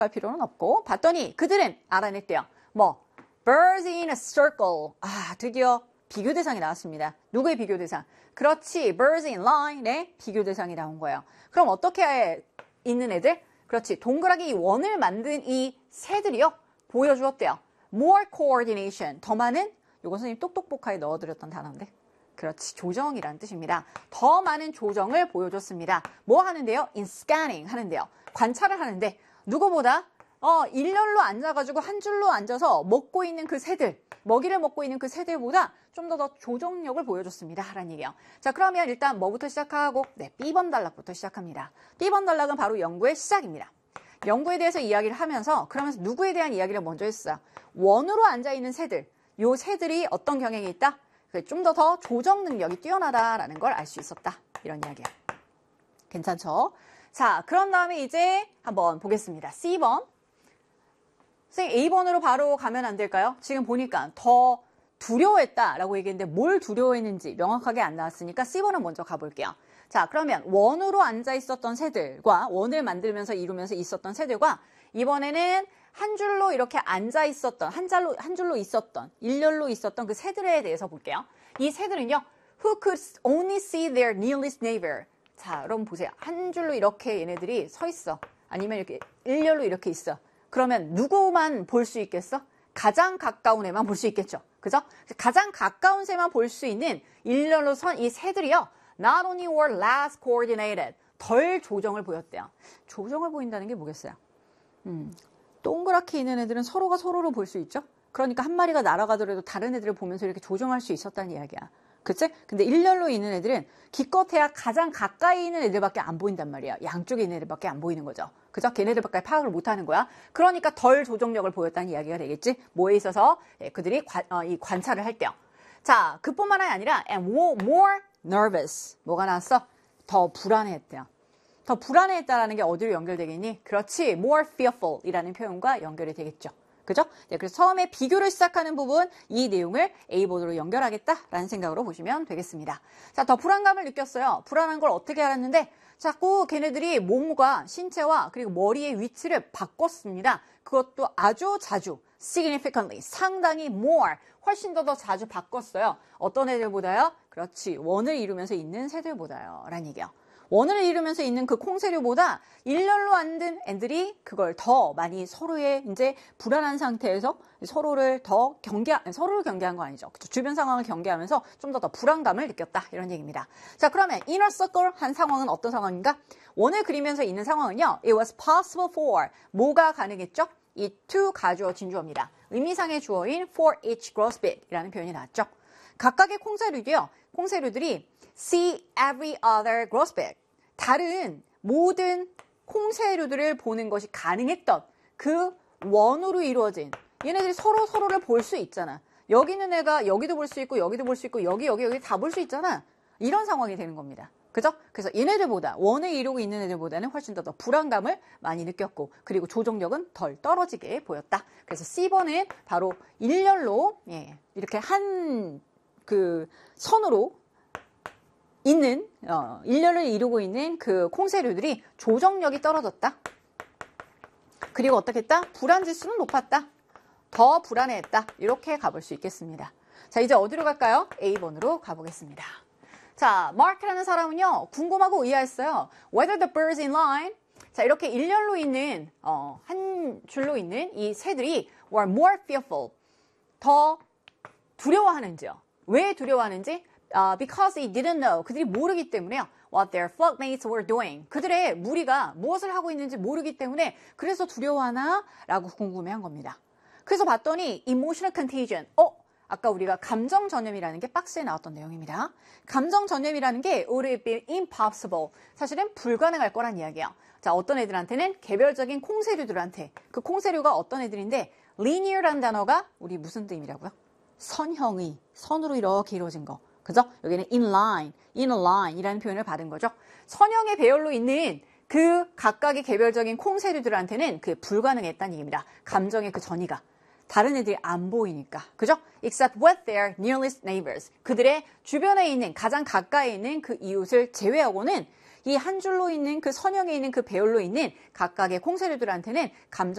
할 필요는 없고 봤더니 그들은 알아냈대요. 뭐 birds in a circle. 아, 드디어 비교 대상이 나왔습니다. 누구의 비교 대상? 그렇지, birds in line의 비교 대상이 나온 거예요. 그럼 어떻게 있는 애들? 그렇지, 동그랗게 이 원을 만든 이 새들이요 보여주었대요. more coordination, 더 많은, 요거 선생님 똑똑복화에 넣어드렸던 단어인데, 그렇지, 조정이라는 뜻입니다. 더 많은 조정을 보여줬습니다. 뭐 하는데요? in scanning 하는데요. 관찰을 하는데 누구보다 일렬로 앉아가지고 한 줄로 앉아서 먹고 있는 그 새들, 먹이를 먹고 있는 그 새들보다 좀 더 조정력을 보여줬습니다. 라는 얘기예요. 자, 그러면 일단 뭐부터 시작하고? 네, B번 단락부터 시작합니다. B번 단락은 바로 연구의 시작입니다. 연구에 대해서 이야기를 하면서 그러면서 누구에 대한 이야기를 먼저 했어요. 원으로 앉아있는 새들, 요 새들이 어떤 경향이 있다? 좀 더 조정 능력이 뛰어나다라는 걸 알 수 있었다. 이런 이야기예요. 괜찮죠? 자, 그런 다음에 이제 한번 보겠습니다. C번. 선생님 A번으로 바로 가면 안 될까요? 지금 보니까 더 두려워했다라고 얘기했는데 뭘 두려워했는지 명확하게 안 나왔으니까 C번은 먼저 가볼게요. 자, 그러면 원으로 앉아 있었던 새들과 원을 만들면서 이루면서 있었던 새들과 이번에는 한 줄로 이렇게 앉아 있었던, 한 줄로 있었던, 일렬로 있었던 그 새들에 대해서 볼게요. 이 새들은요, who could only see their nearest neighbor. 자, 여러분 보세요. 한 줄로 이렇게 얘네들이 서 있어. 아니면 이렇게 일렬로 이렇게 있어. 그러면 누구만 볼 수 있겠어? 가장 가까운 애만 볼 수 있겠죠. 그죠? 가장 가까운 새만 볼 수 있는 일렬로 선 이 새들이요. Not only were less coordinated. 덜 조정을 보였대요. 조정을 보인다는 게 뭐겠어요? 동그랗게 있는 애들은 서로가 서로를 볼 수 있죠? 그러니까 한 마리가 날아가더라도 다른 애들을 보면서 이렇게 조정할 수 있었다는 이야기야. 그치? 근데 일렬로 있는 애들은 기껏해야 가장 가까이 있는 애들밖에 안 보인단 말이야. 양쪽에 있는 애들밖에 안 보이는 거죠. 그죠? 걔네들밖에 파악을 못 하는 거야. 그러니까 덜 조정력을 보였다는 이야기가 되겠지? 뭐에 있어서 그들이 이 관찰을 할 때요. 자, 그뿐만 아니라 and more nervous. 뭐가 나왔어? 더 불안해했대요. 더 불안해했다라는 게 어디로 연결되겠니? 그렇지, more fearful 이라는 표현과 연결이 되겠죠. 그죠? 네, 그래서 처음에 비교를 시작하는 부분, 이 내용을 A번으로 연결하겠다라는 생각으로 보시면 되겠습니다. 자, 더 불안감을 느꼈어요. 불안한 걸 어떻게 알았는데, 자꾸 걔네들이 몸과 신체와 그리고 머리의 위치를 바꿨습니다. 그것도 아주 자주, significantly, 상당히 more, 훨씬 더 자주 바꿨어요. 어떤 애들보다요? 그렇지, 원을 이루면서 있는 새들보다요. 라는 얘기예요. 원을 이루면서 있는 그 콩새류보다 일렬로 앉은 애들이 그걸 더 많이 서로의 이제 불안한 상태에서 서로를 경계한 거 아니죠. 주변 상황을 경계하면서 좀 더 불안감을 느꼈다. 이런 얘기입니다. 자, 그러면 inner circle 한 상황은 어떤 상황인가? 원을 그리면서 있는 상황은요. It was possible for. 뭐가 가능했죠? 이 to 가주어진 주어입니다. 의미상의 주어인 for each grosbeak 이라는 표현이 나왔죠. 각각의 콩새류도요. 콩새류들이 see every other grosbeak. 다른 모든 콩새류들을 보는 것이 가능했던 그 원으로 이루어진 얘네들이 서로를 볼 수 있잖아. 여기 있는 애가 여기도 볼 수 있고 여기도 볼 수 있고 여기 다 볼 수 있잖아. 이런 상황이 되는 겁니다. 그죠? 그래서 얘네들보다 원을 이루고 있는 애들보다는 훨씬 더 불안감을 많이 느꼈고 그리고 조정력은 덜 떨어지게 보였다. 그래서 C번은 바로 일렬로 이렇게 한 그 선으로 있는 일렬을 이루고 있는 그 콩새류들이 조정력이 떨어졌다. 그리고 어떻게 했다? 불안지수는 높았다. 더 불안해했다. 이렇게 가볼 수 있겠습니다. 자, 이제 어디로 갈까요? A번으로 가보겠습니다. 자, 마크라는 사람은요. 궁금하고 의아했어요. Whether the birds in line. 자, 이렇게 일렬로 있는 한 줄로 있는 이 새들이 were more fearful. 더 두려워하는지요. 왜 두려워하는지? Because they didn't know. 그들이 모르기 때문에요. What their flockmates were doing. 그들의 무리가 무엇을 하고 있는지 모르기 때문에 그래서 두려워하나? 라고 궁금해한 겁니다. 그래서 봤더니 emotional contagion. 아까 우리가 감정 전염이라는 게 박스에 나왔던 내용입니다. 감정 전염이라는 게 would have been impossible. 사실은 불가능할 거란 이야기예요. 자, 어떤 애들한테는 개별적인 콩새류들한테 그 콩새류가 어떤 애들인데 linear라는 단어가 우리 무슨 뜻이라고요? 선형의, 선으로 이렇게 이루어진 거. 그죠? 여기는 in line 이라는 표현을 받은 거죠. 선형의 배열로 있는 그 각각의 개별적인 콩새류들한테는 그 불가능했다는 얘기입니다. 감정의 그 전이가. 다른 애들이 안 보이니까. 그죠? Except with their nearest neighbors. 그들의 주변에 있는, 가장 가까이 있는 그 이웃을 제외하고는 이 한 줄로 있는 그 선형에 있는 그 배열로 있는 각각의 콩새류들한테는 감정